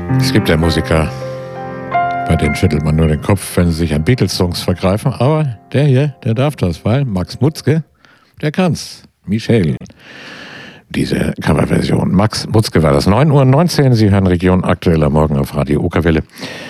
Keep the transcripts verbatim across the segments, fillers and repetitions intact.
Es gibt ja Musiker, bei denen schüttelt man nur den Kopf, wenn sie sich an Beatles-Songs vergreifen. Aber der hier, der darf das, weil Max Mutzke, der kann's. Michelle. Diese Coverversion. Max Mutzke war das. neun Uhr neunzehn. Sie hören Region aktuell am Morgen auf Radio Okerwelle.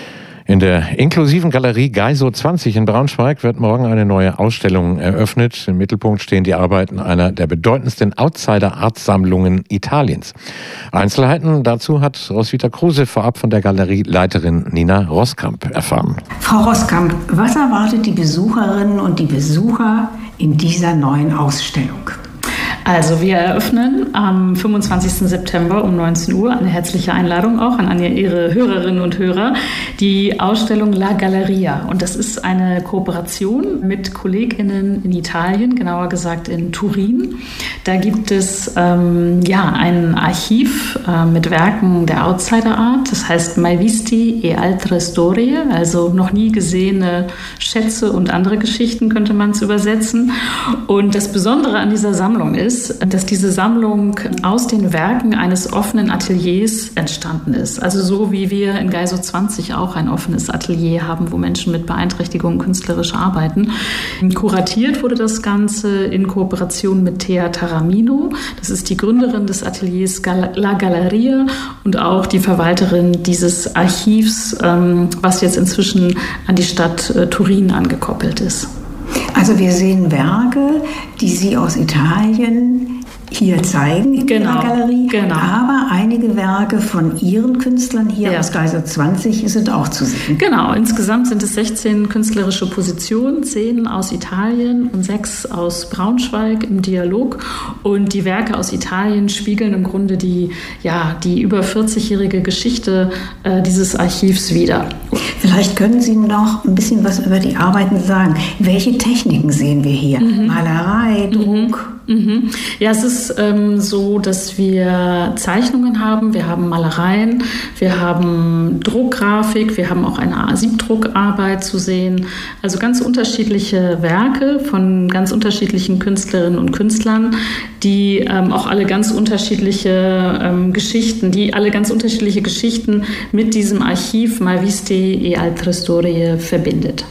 In der inklusiven Galerie Geiso zwanzig in Braunschweig wird morgen eine neue Ausstellung eröffnet. Im Mittelpunkt stehen die Arbeiten einer der bedeutendsten Outsider-Art-Sammlungen Italiens. Einzelheiten dazu hat Roswitha Kruse vorab von der Galerieleiterin Nina Roskamp erfahren. Frau Roskamp, was erwartet die Besucherinnen und die Besucher in dieser neuen Ausstellung? Also wir eröffnen am fünfundzwanzigsten September um neunzehn Uhr, eine herzliche Einladung auch an Ihre Hörerinnen und Hörer, die Ausstellung La Galleria. Und das ist eine Kooperation mit KollegInnen in Italien, genauer gesagt in Turin. Da gibt es ähm, ja, ein Archiv äh, mit Werken der Outsider Art, das heißt Mai visti e altre storie, also noch nie gesehene Schätze und andere Geschichten könnte man es übersetzen. Und das Besondere an dieser Sammlung ist, dass diese Sammlung aus den Werken eines offenen Ateliers entstanden ist. Also so wie wir in Geiso zwanzig auch ein offenes Atelier haben, wo Menschen mit Beeinträchtigungen künstlerisch arbeiten. Kuratiert wurde das Ganze in Kooperation mit Thea Taramino. Das ist die Gründerin des Ateliers La Galleria und auch die Verwalterin dieses Archivs, was jetzt inzwischen an die Stadt Turin angekoppelt ist. Also wir sehen Werke, die Sie aus Italien hier zeigen in genau, der Galerie, genau. Aber einige Werke von Ihren Künstlern hier ja. aus Geiso zwanzig sind auch zu sehen. Genau, insgesamt sind es sechzehn künstlerische Positionen, zehn aus Italien und sechs aus Braunschweig im Dialog. Und die Werke aus Italien spiegeln im Grunde die, ja, die über vierzigjährige Geschichte äh, dieses Archivs wider. Vielleicht können Sie noch ein bisschen was über die Arbeiten sagen. Welche Techniken sehen wir hier? Mhm. Malerei, Druck? Mhm. Mhm. Ja, es ist ähm, so, dass wir Zeichnungen haben, wir haben Malereien, wir haben Druckgrafik, wir haben auch eine Siebdruckarbeit zu sehen. Also ganz unterschiedliche Werke von ganz unterschiedlichen Künstlerinnen und Künstlern, die ähm, auch alle ganz unterschiedliche ähm, Geschichten, die alle ganz unterschiedliche Geschichten mit diesem Archiv Mai visti e altre storie verbindet.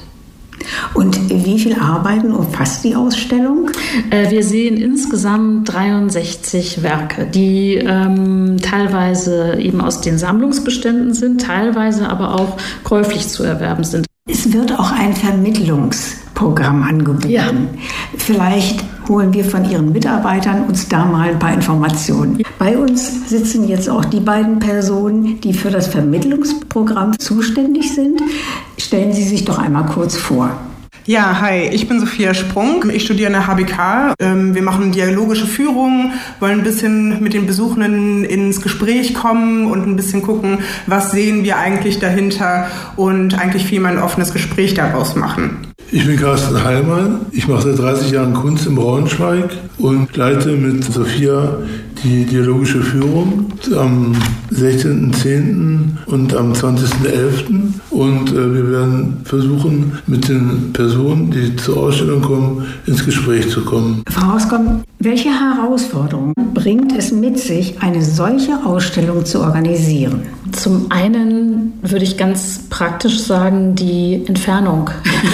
Und wie viele Arbeiten umfasst die Ausstellung? Äh, wir sehen insgesamt dreiundsechzig Werke, die ähm, teilweise eben aus den Sammlungsbeständen sind, teilweise aber auch käuflich zu erwerben sind. Es wird auch ein Vermittlungsprogramm angeboten. Ja. Vielleicht holen wir von Ihren Mitarbeitern uns da mal ein paar Informationen. Bei uns sitzen jetzt auch die beiden Personen, die für das Vermittlungsprogramm zuständig sind. Stellen Sie sich doch einmal kurz vor. Ja, hi, ich bin Sophia Sprung. Ich studiere an der H B K. Wir machen dialogische Führung, wollen ein bisschen mit den Besuchenden ins Gespräch kommen und ein bisschen gucken, was sehen wir eigentlich dahinter und eigentlich viel mal ein offenes Gespräch daraus machen. Ich bin Carsten Heilmann. Ich mache seit dreißig Jahren Kunst in Braunschweig und leite mit Sophia die dialogische Führung am sechzehnten zehnten und am zwanzigsten elften Und äh, wir werden versuchen, mit den Personen, die zur Ausstellung kommen, ins Gespräch zu kommen. Frau Roskamp, welche Herausforderungen bringt es mit sich, eine solche Ausstellung zu organisieren? Zum einen würde ich ganz praktisch sagen, die Entfernung.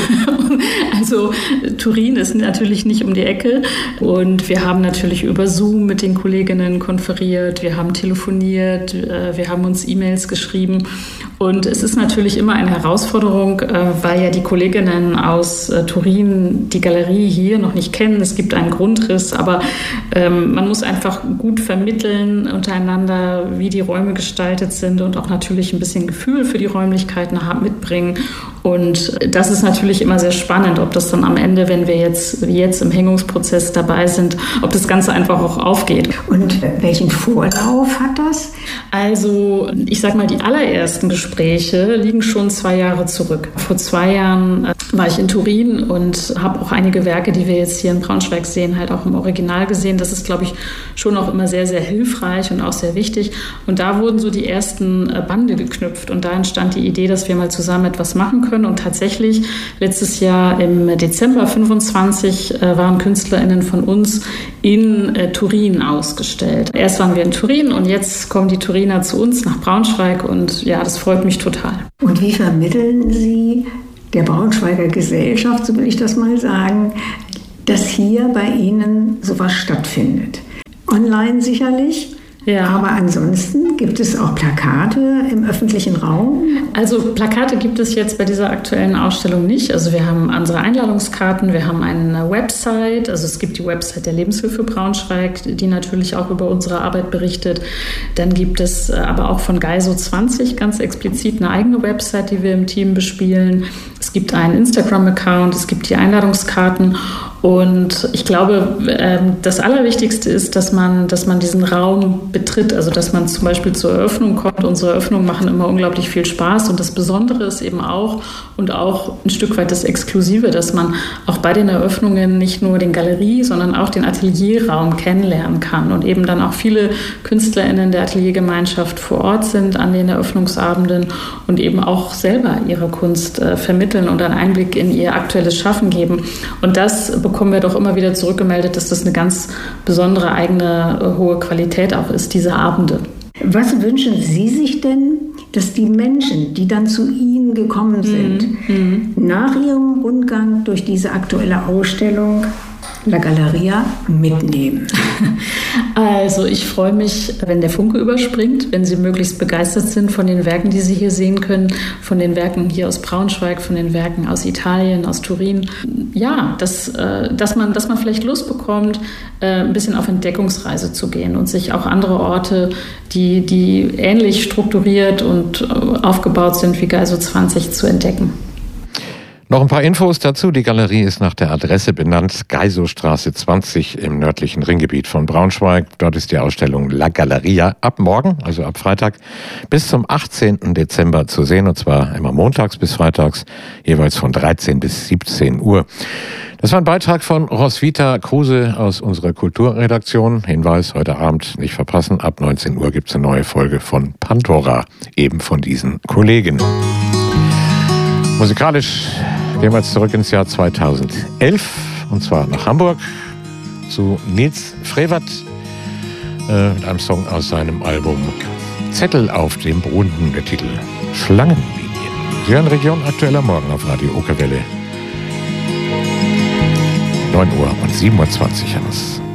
Also Turin ist natürlich nicht um die Ecke und wir haben natürlich über Zoom mit den Kolleginnen konferiert, wir haben telefoniert, wir haben uns E-Mails geschrieben und es ist natürlich immer eine Herausforderung, weil ja die Kolleginnen aus Turin die Galerie hier noch nicht kennen. Es gibt einen Grundriss, aber man muss einfach gut vermitteln untereinander, wie die Räume gestaltet sind und auch natürlich ein bisschen Gefühl für die Räumlichkeiten mitbringen. Und das ist natürlich immer sehr spannend, ob das dann am Ende, wenn wir jetzt wie jetzt im Hängungsprozess dabei sind, ob das Ganze einfach auch aufgeht. Und welchen Vorlauf hat das? Also ich sag mal, die allerersten Gespräche liegen schon zwei Jahre zurück. Vor zwei Jahren war ich in Turin und habe auch einige Werke, die wir jetzt hier in Braunschweig sehen, halt auch im Original gesehen. Das ist, glaube ich, schon auch immer sehr, sehr hilfreich und auch sehr wichtig. Und da wurden so die ersten Bande geknüpft und da entstand die Idee, dass wir mal zusammen etwas machen können. Und tatsächlich letztes Jahr im Dezember fünfundzwanzig waren KünstlerInnen von uns in Turin ausgestellt. Erst waren wir in Turin und jetzt kommen die Turiner zu uns nach Braunschweig und ja, das freut mich total. Und wie vermitteln Sie der Braunschweiger Gesellschaft, so will ich das mal sagen, dass hier bei Ihnen sowas stattfindet? Online sicherlich. Ja. Aber ansonsten gibt es auch Plakate im öffentlichen Raum? Also Plakate gibt es jetzt bei dieser aktuellen Ausstellung nicht. Also wir haben unsere Einladungskarten, wir haben eine Website. Also es gibt die Website der Lebenshilfe Braunschweig, die natürlich auch über unsere Arbeit berichtet. Dann gibt es aber auch von Geiso zwanzig ganz explizit eine eigene Website, die wir im Team bespielen. Es gibt einen Instagram-Account, es gibt die Einladungskarten. Und ich glaube, das Allerwichtigste ist, dass man, dass man diesen Raum betritt, also dass man zum Beispiel zur Eröffnung kommt. Unsere Eröffnungen machen immer unglaublich viel Spaß und das Besondere ist eben auch und auch ein Stück weit das Exklusive, dass man auch bei den Eröffnungen nicht nur den Galerie, sondern auch den Atelierraum kennenlernen kann und eben dann auch viele KünstlerInnen der Ateliergemeinschaft vor Ort sind an den Eröffnungsabenden und eben auch selber ihre Kunst äh, vermitteln und einen Einblick in ihr aktuelles Schaffen geben. Und das bekommen wir doch immer wieder zurückgemeldet, dass das eine ganz besondere eigene äh, hohe Qualität auch ist, diese Abende. Was wünschen Sie sich denn, dass die Menschen, die dann zu Ihnen gekommen sind, mhm. nach ihrem Rundgang durch diese aktuelle Ausstellung La Galleria mitnehmen? Also ich freue mich, wenn der Funke überspringt, wenn Sie möglichst begeistert sind von den Werken, die Sie hier sehen können, von den Werken hier aus Braunschweig, von den Werken aus Italien, aus Turin. Ja, dass, dass, man, dass man vielleicht Lust bekommt, ein bisschen auf Entdeckungsreise zu gehen und sich auch andere Orte, die, die ähnlich strukturiert und aufgebaut sind wie Geiso zwanzig, zu entdecken. Noch ein paar Infos dazu. Die Galerie ist nach der Adresse benannt, Geisostraße zwanzig im nördlichen Ringgebiet von Braunschweig. Dort ist die Ausstellung La Galleria ab morgen, also ab Freitag, bis zum achtzehnten Dezember zu sehen. Und zwar immer montags bis freitags, jeweils von dreizehn bis siebzehn Uhr. Das war ein Beitrag von Roswitha Kruse aus unserer Kulturredaktion. Hinweis, heute Abend nicht verpassen, ab neunzehn Uhr gibt es eine neue Folge von Pandora, eben von diesen Kollegen. Musikalisch gehen wir jetzt zurück ins Jahr zweitausendelf, und zwar nach Hamburg zu Nils Frevert äh, mit einem Song aus seinem Album Zettel auf dem Boden, der Titel Schlangenlinien. Sie hören Region Aktueller Morgen auf Radio Okerwelle. neun Uhr und siebenundzwanzig haben es.